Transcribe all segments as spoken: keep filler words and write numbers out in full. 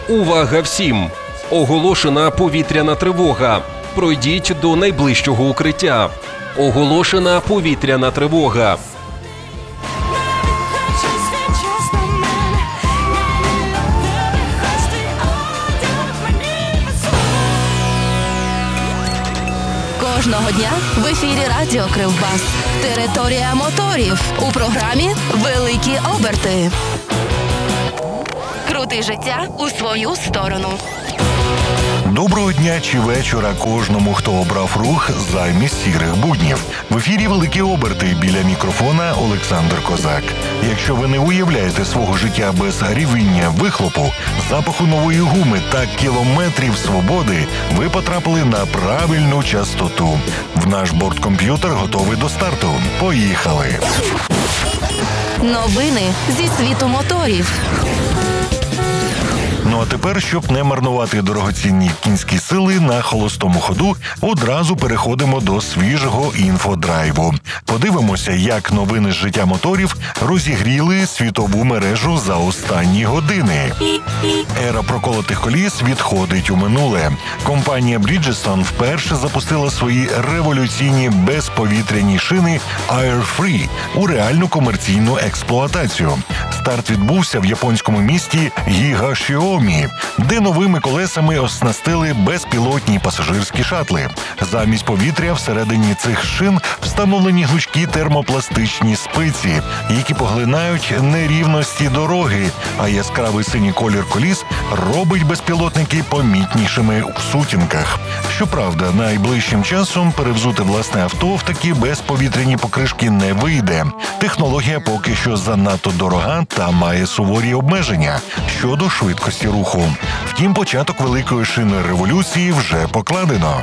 Увага всім! Оголошена повітряна тривога. Пройдіть до найближчого укриття. Оголошена повітряна тривога. Кожного дня в ефірі Радіо Кривбас. Територія моторів. У програмі «Великі оберти». Крути життя у свою сторону. Доброго дня чи вечора кожному, хто обрав рух замість сірих буднів. В ефірі «Великі оберти», біля мікрофона Олександр Козак. Якщо ви не уявляєте свого життя без рівіння вихлопу, запаху нової гуми та кілометрів свободи, ви потрапили на правильну частоту. В наш борткомп'ютер готовий до старту. Поїхали! Новини зі світу моторів. Ну а тепер, щоб не марнувати дорогоцінні кінські сили на холостому ходу, одразу переходимо до свіжого інфодрайву. Подивимося, як новини з життя моторів розігріли світову мережу за останні години. Ера проколотих коліс відходить у минуле. Компанія Bridgestone вперше запустила свої революційні безповітряні шини Air Free у реальну комерційну експлуатацію. Старт відбувся в японському місті Гігашіомі, де новими колесами оснастили безпілотні пасажирські шатли. Замість повітря всередині цих шин встановлені гнучкі термопластичні спиці, які поглинають нерівності дороги, а яскравий синій колір коліс робить безпілотники помітнішими в сутінках. Щоправда, найближчим часом перевзути власне авто в такі безповітряні покришки не вийде. Технологія поки що занадто дорога та має суворі обмеження щодо швидкості руху. Втім, початок великої шинної революції вже покладено.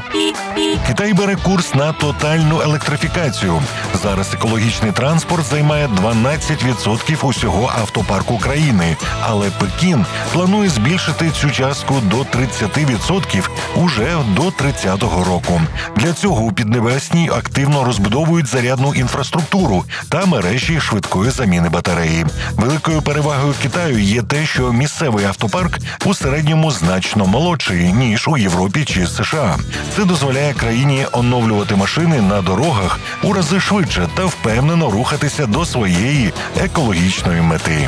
Китай бере курс на тотальну електрифікацію. Зараз екологічний транспорт займає дванадцять відсотків усього автопарку країни, але Пекін планує збільшити цю частку до тридцять відсотків уже до тридцятого року. Для цього у Піднебесній активно розбудовують зарядну інфраструктуру та мережі швидкої заміни батареї. Великою перевагою Китаю є те, що місцевий автопарк у середньому значно молодший, ніж у Європі чи США. Це дозволяє країні оновлювати машини на дорогах у рази швидше та впевнено рухатися до своєї екологічної мети.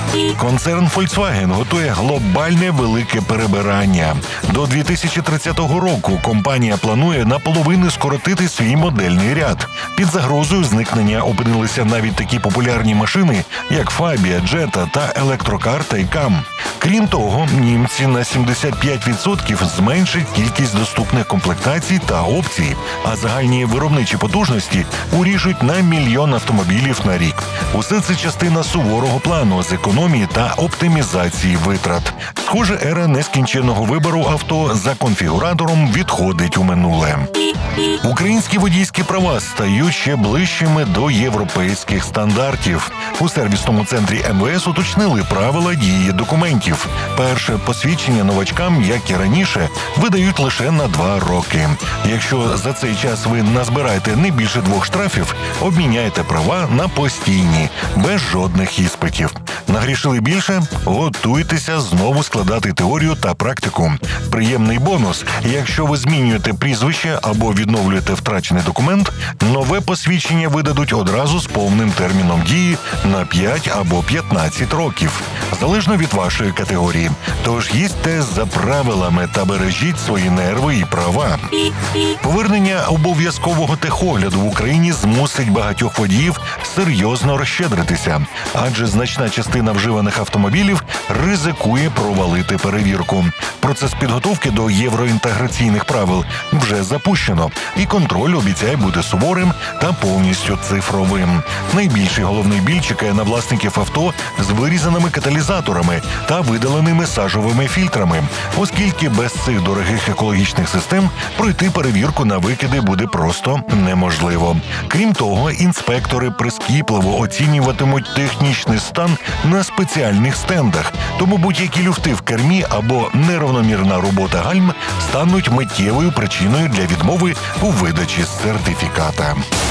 Концерн Volkswagen готує глобальне велике перебирання. До дві тисячі тридцятого року компанія планує наполовину скоротити свій модельний ряд. Під загрозою зникнення опинилися навіть такі популярні машини, як Фабія, Джета та електрокар Taycan. Крім того, німці на сімдесят п'ять відсотків зменшать кількість доступних комплектацій та опцій, а загальні виробничі потужності уріжуть на мільйон автомобілів на рік. Усе це частина суворого плану з економії та оптимізації витрат. Схоже, ера нескінченного вибору авто за конфігуратором відходить у минуле. Українські водійські права стають ще ближчими до європейських стандартів. У сервісному центрі ем ве ес уточнили правила дії документів. Перше посвідчення новачкам, як і раніше, видають лише на два роки. Якщо за цей час ви назбираєте не більше двох штрафів, обміняйте права на постійні, без жодних іспитів. Нагрішили більше? Готуйтеся знову складати теорію та практику. Приємний бонус – якщо ви змінюєте прізвище або відновлюєте втрачений документ, нове посвідчення видадуть одразу з повним терміном дії на п'ять або п'ятнадцять років, залежно від вашої категорії. Тож їдьте за правилами та бережіть свої нерви і права. Повернення обов'язкового техогляду в Україні змусить багатьох водіїв серйозно розщедритися, адже значна частина вживаних автомобілів ризикує провалити перевірку. Процес підготовки до євроінтеграційних правил вже запущено, і контроль обіцяє бути суворим та повністю цифровим. Найбільший головний біль чекає на власників авто з вирізаними каталізаторами та видаленими сажовими фільтрами, оскільки без цих дорогих екологічних систем пройти перевірку на викиди буде просто неможливо. Крім того, інспектори прискіпливо оцінюватимуть технічний стан на спеціальних стендах, тому будь-які люфти в кермі або неравномірна робота гальм стануть миттєвою причиною для відмови у видачі сертифіката.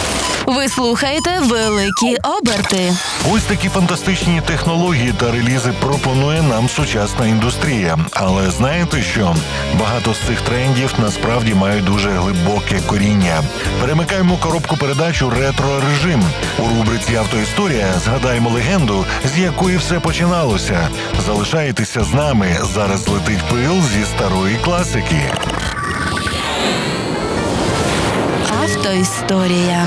Ви слухаєте «Великі оберти». Ось такі фантастичні технології та релізи пропонує нам сучасна індустрія. Але знаєте що? Багато з цих трендів насправді мають дуже глибоке коріння. Перемикаємо коробку передач у ретро-режим. У рубриці «Автоісторія» згадаємо легенду, з якої все починалося. Залишайтеся з нами. Зараз летить пил зі старої класики. Автоісторія.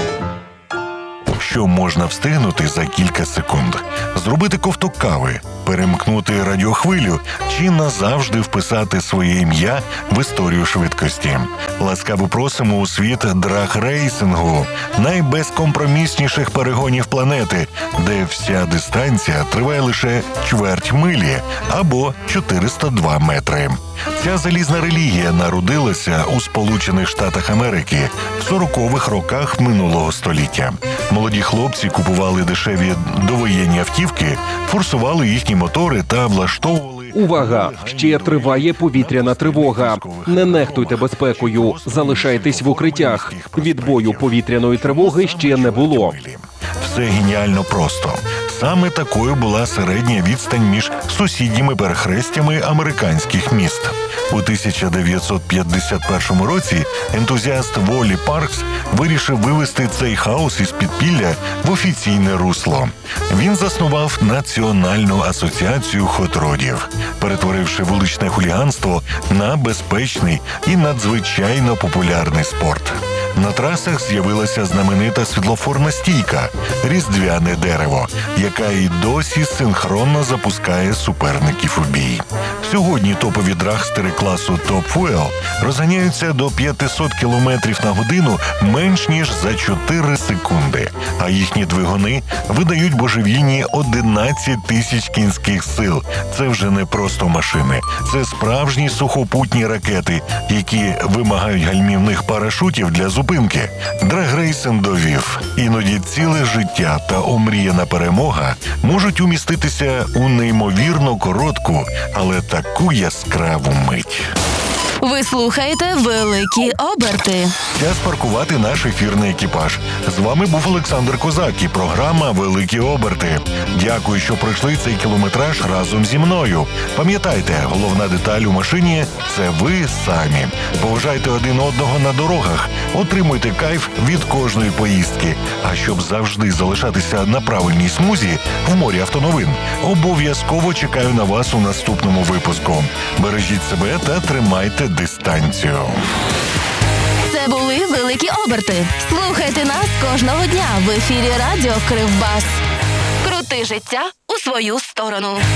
Що можна встигнути за кілька секунд? Зробити ковток кави, перемкнути радіохвилю чи назавжди вписати своє ім'я в історію швидкості. Ласкаво просимо у світ драг-рейсингу, найбезкомпромісніших перегонів планети, де вся дистанція триває лише чверть милі або чотириста два метри. Ця залізна релігія народилася у Сполучених Штатах Америки в сорокових роках минулого століття. Молоді хлопці купували дешеві довоєнні автівки, форсували їхні мотори та влаштовували... Увага! Ще триває повітряна тривога. Не нехтуйте безпекою. Залишайтесь в укриттях. Відбою повітряної тривоги ще не було. Все геніально просто. Саме такою була середня відстань між сусідніми перехрестями американських міст. У тисяча дев'ятсот п'ятдесят першому році ентузіаст Волі Паркс вирішив вивести цей хаос із підпілля в офіційне русло. Він заснував Національну асоціацію хотродів, перетворивши вуличне хуліганство на безпечний і надзвичайно популярний спорт. На трасах з'явилася знаменита світлофорна стійка – різдвяне дерево, яка і досі синхронно запускає суперників у бій. Сьогодні топові драгстери класу Top Fuel розганяються до п'ятсот кілометрів на годину менш ніж за чотири секунди, а їхні двигуни видають божевільні одинадцять тисяч кінських сил. Це вже не просто машини, це справжні сухопутні ракети, які вимагають гальмівних парашутів для зупинки. Драг-рейсинг довів. Іноді ціле життя та омріяна перемога можуть уміститися у неймовірно коротку, але таку яскраву мить. Ви слухаєте «Великі оберти». Час паркувати наш ефірний екіпаж. З вами був Олександр Козак і програма «Великі оберти». Дякую, що пройшли цей кілометраж разом зі мною. Пам'ятайте, головна деталь у машині – це ви самі. Поважайте один одного на дорогах, отримуйте кайф від кожної поїздки. А щоб завжди залишатися на правильній смузі в морі автоновин, обов'язково чекаю на вас у наступному випуску. Бережіть себе та тримайте дистанцію. Це були «Великі оберти». Слухайте нас кожного дня в ефірі радіо Кривбас. Крути життя у свою сторону.